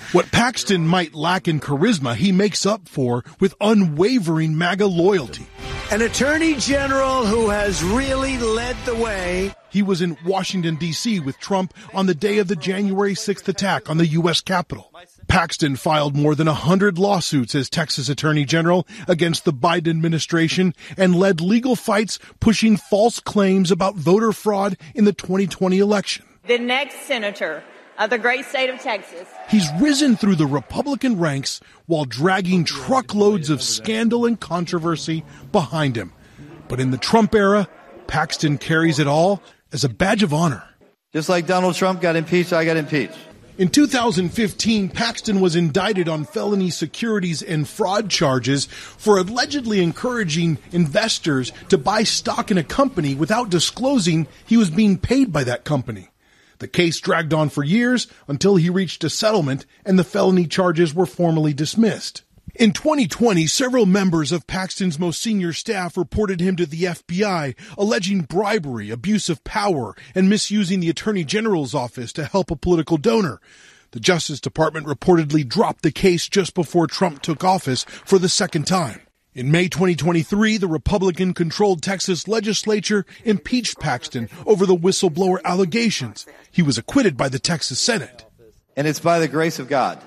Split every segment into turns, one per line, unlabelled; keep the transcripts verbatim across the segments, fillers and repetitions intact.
What Paxton might lack in charisma, he makes up for with unwavering MAGA loyalty.
An attorney general who has really led the way.
He was in Washington, D C with Trump on the day of the January sixth attack on the U S Capitol. Paxton filed more than one hundred lawsuits as Texas Attorney General against the Biden administration and led legal fights pushing false claims about voter fraud in the twenty twenty election.
The next senator of the great state of Texas.
He's risen through the Republican ranks while dragging truckloads of scandal and controversy behind him. But in the Trump era, Paxton carries it all as a badge of honor.
Just like Donald Trump got impeached, I got impeached.
In two thousand fifteen, Paxton was indicted on felony securities and fraud charges for allegedly encouraging investors to buy stock in a company without disclosing he was being paid by that company. The case dragged on for years until he reached a settlement and the felony charges were formally dismissed. In twenty twenty, several members of Paxton's most senior staff reported him to the F B I, alleging bribery, abuse of power, and misusing the Attorney General's office to help a political donor. The Justice Department reportedly dropped the case just before Trump took office for the second time. In May twenty twenty-three, the Republican-controlled Texas legislature impeached Paxton over the whistleblower allegations. He was acquitted by the Texas Senate.
And it's by the grace of God.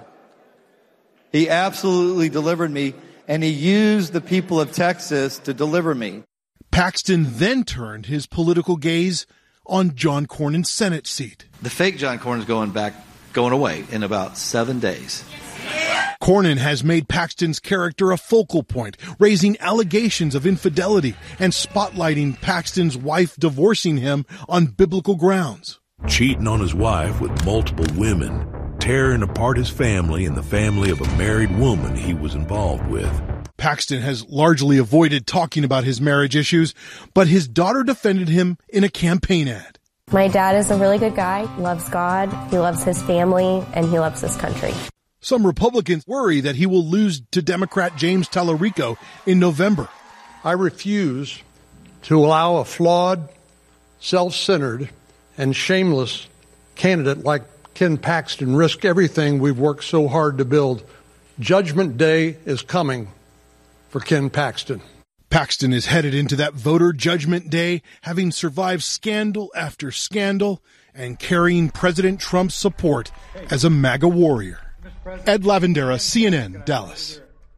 He absolutely delivered me, and he used the people of Texas to deliver me.
Paxton then turned his political gaze on John Cornyn's Senate seat.
The fake John Cornyn's going back, going away in about seven days.
Cornyn has made Paxton's character a focal point, raising allegations of infidelity and spotlighting Paxton's wife divorcing him on biblical grounds.
Cheating on his wife with multiple women, tearing apart his family and the family of a married woman he was involved with.
Paxton has largely avoided talking about his marriage issues, but his daughter defended him in a campaign ad.
My dad is a really good guy, loves God, he loves his family, and he loves this country.
Some Republicans worry that he will lose to Democrat James Tallarico in November.
I refuse to allow a flawed, self-centered, and shameless candidate like Ken Paxton risk everything we've worked so hard to build. Judgment Day is coming for Ken Paxton.
Paxton is headed into that voter judgment day, having survived scandal after scandal and carrying President Trump's support as a MAGA warrior. Ed Lavandera, C N N, Dallas.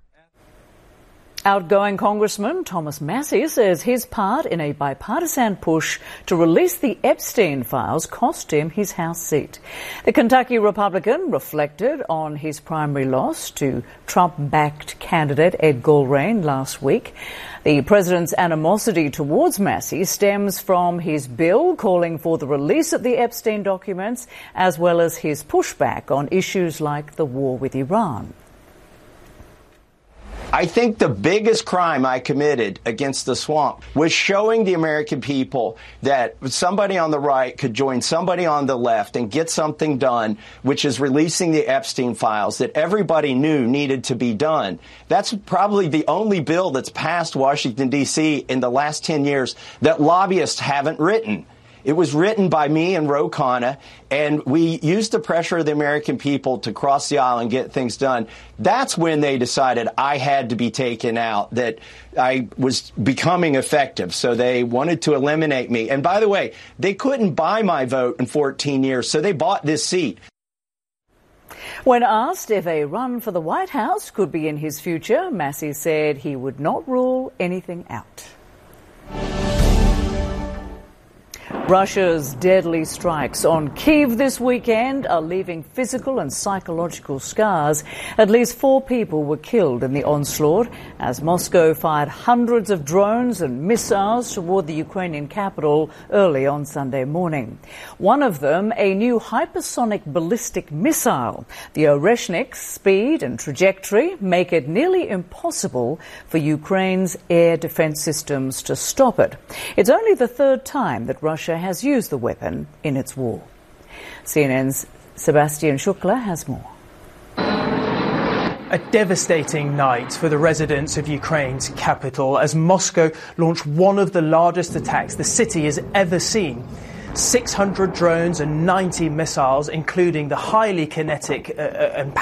Outgoing Congressman Thomas Massie says his part in a bipartisan push to release the Epstein files cost him his House seat. The Kentucky Republican reflected on his primary loss to Trump-backed candidate Ed Gulrane last week. The president's animosity towards Massie stems from his bill calling for the release of the Epstein documents, as well as his pushback on issues like the war with Iran.
I think the biggest crime I committed against the swamp was showing the American people that somebody on the right could join somebody on the left and get something done, which is releasing the Epstein files that everybody knew needed to be done. That's probably the only bill that's passed Washington, D C in the last ten years that lobbyists haven't written. It was written by me and Ro Khanna, and we used the pressure of the American people to cross the aisle and get things done. That's when they decided I had to be taken out, that I was becoming effective. So they wanted to eliminate me. And by the way, they couldn't buy my vote in fourteen years, so they bought this seat.
When asked if a run for the White House could be in his future, Massie said he would not rule anything out. Russia's deadly strikes on Kyiv this weekend are leaving physical and psychological scars. At least four people were killed in the onslaught as Moscow fired hundreds of drones and missiles toward the Ukrainian capital early on Sunday morning. One of them, a new hypersonic ballistic missile. The Oreshnik's speed and trajectory make it nearly impossible for Ukraine's air defense systems to stop it. It's only the third time that Russia has used the weapon in its war. C N N's Sebastian Shukla has more.
A devastating night for the residents of Ukraine's capital as Moscow launched one of the largest attacks the city has ever seen. six hundred drones and ninety missiles, including the highly kinetic uh, and